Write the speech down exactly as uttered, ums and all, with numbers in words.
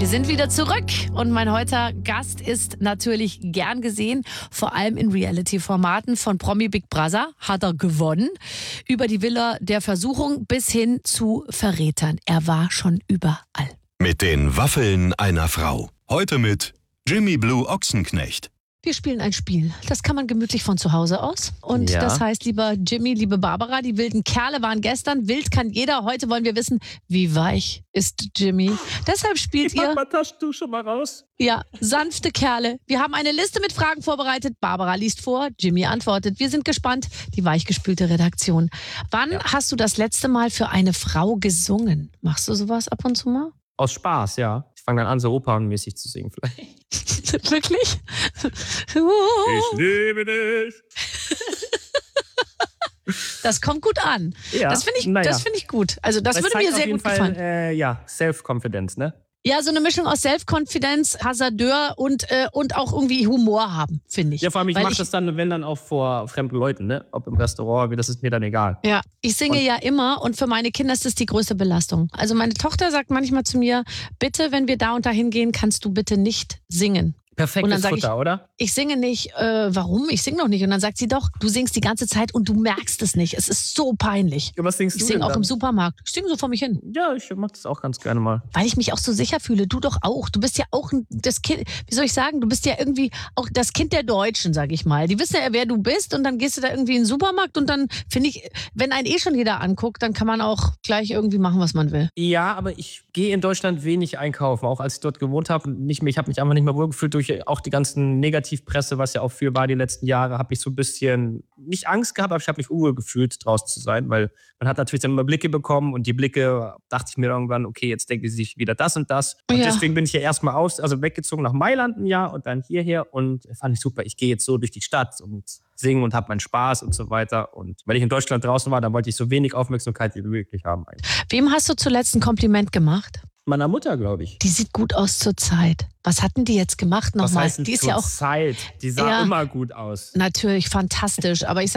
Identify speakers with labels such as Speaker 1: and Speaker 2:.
Speaker 1: Wir sind wieder zurück und mein heutiger Gast ist natürlich gern gesehen, vor allem in Reality-Formaten von Promi Big Brother hat er gewonnen. Über die Villa der Versuchung bis hin zu Verrätern. Er war schon überall.
Speaker 2: Mit den Waffeln einer Frau. Heute mit Jimmy Blue Ochsenknecht.
Speaker 1: Wir spielen ein Spiel. Das kann man gemütlich von zu Hause aus. Und
Speaker 3: Ja.
Speaker 1: das heißt, lieber Jimmy, liebe Barbara, die wilden Kerle waren gestern. Wild kann jeder. Heute wollen wir wissen, wie weich ist Jimmy. Deshalb spielt
Speaker 3: Ich pack
Speaker 1: ihr
Speaker 3: mal Taschentuch schon mal raus.
Speaker 1: ja, sanfte Kerle. Wir haben eine Liste mit Fragen vorbereitet. Barbara liest vor, Jimmy antwortet. Wir sind gespannt. Die weichgespülte Redaktion. Wann
Speaker 3: Ja.
Speaker 1: hast du das letzte Mal für eine Frau gesungen? Machst du sowas ab und zu mal?
Speaker 3: Aus Spaß, ja. Ich fange dann an, so opernmäßig zu singen vielleicht.
Speaker 1: Wirklich?
Speaker 3: Ich liebe dich.
Speaker 1: Das kommt gut an.
Speaker 3: Ja,
Speaker 1: Das finde ich,
Speaker 3: naja.
Speaker 1: das finde ich gut. Also das,
Speaker 3: Das
Speaker 1: würde
Speaker 3: zeigt
Speaker 1: mir
Speaker 3: auf
Speaker 1: sehr
Speaker 3: jeden
Speaker 1: gut
Speaker 3: Fall,
Speaker 1: gefallen.
Speaker 3: Äh, ja, Self-Confidence, ne?
Speaker 1: Ja, so eine Mischung aus Self-Confidence, Hasardeur und, äh, und auch irgendwie Humor haben, finde ich.
Speaker 3: Ja, vor allem, ich
Speaker 1: Weil
Speaker 3: mache das dann, wenn dann auch vor fremden Leuten, ne? Ob im Restaurant, wie das ist mir dann egal.
Speaker 1: Ja, ich singe
Speaker 3: Und-
Speaker 1: ja immer und für meine Kinder ist das die größte Belastung. Also meine Tochter sagt manchmal zu mir, bitte, wenn wir da und dahin gehen, kannst du bitte nicht singen. Und dann
Speaker 3: Perfektes
Speaker 1: sag ich-
Speaker 3: Futter, oder?
Speaker 1: Ich singe nicht, äh, warum? Ich singe noch nicht. Und dann sagt sie doch, du singst die ganze Zeit und du merkst es nicht. Es ist so peinlich.
Speaker 3: Ja, was singst
Speaker 1: Ich
Speaker 3: du
Speaker 1: singe
Speaker 3: denn
Speaker 1: auch
Speaker 3: dann?
Speaker 1: im Supermarkt. Ich singe so vor mich hin.
Speaker 3: Ja, ich mach das auch ganz gerne mal.
Speaker 1: Weil ich mich auch so sicher fühle. Du doch auch. Du bist ja auch ein- das Kind, wie soll ich sagen, du bist ja irgendwie auch das Kind der Deutschen, sag ich mal. Die wissen ja, wer du bist und dann gehst du da irgendwie in den Supermarkt und dann finde ich, wenn einen eh schon jeder anguckt, dann kann man auch gleich irgendwie machen, was man will.
Speaker 3: Ja, aber ich gehe in Deutschland wenig einkaufen, auch als ich dort gewohnt habe. Nicht mehr, ich habe mich einfach nicht mehr wohlgefühlt durch auch die ganzen Negativpresse, was ja auch viel war die letzten Jahre, habe ich so ein bisschen, nicht Angst gehabt, aber ich habe mich unwohl gefühlt, draußen zu sein, weil man hat natürlich dann immer Blicke bekommen und die Blicke, dachte ich mir irgendwann, okay, jetzt denken sie sich wieder das und das. Und
Speaker 1: Ja.
Speaker 3: deswegen bin ich ja erstmal aus, also weggezogen nach Mailand ein Jahr und dann hierher und fand ich super. Ich gehe jetzt so durch die Stadt und singe und habe meinen Spaß und so weiter. Und wenn ich in Deutschland draußen war, dann wollte ich so wenig Aufmerksamkeit wie möglich haben eigentlich.
Speaker 1: Wem hast du zuletzt ein Kompliment gemacht?
Speaker 3: Meiner Mutter, glaube ich.
Speaker 1: Die sieht gut aus zur Zeit. Was hatten die jetzt gemacht
Speaker 3: Was
Speaker 1: nochmal?
Speaker 3: heißt denn
Speaker 1: Die ist
Speaker 3: zur
Speaker 1: ja auch
Speaker 3: Zeit? Die sah
Speaker 1: Ja.
Speaker 3: immer gut aus.
Speaker 1: natürlich fantastisch, aber ich